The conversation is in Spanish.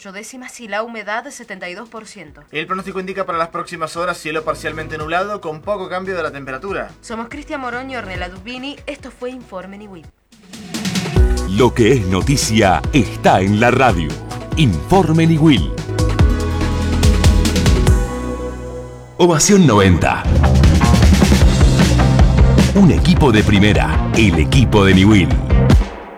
8/10 y la humedad de 72%. El pronóstico indica para las próximas horas cielo parcialmente nublado con poco cambio de la temperatura. Somos Cristian Moroño y Ornella Dubini. Esto fue Informe Niwil. Lo que es noticia está en la radio. Informe Niwil. Ovación 90. Un equipo de primera, el equipo de Niwil.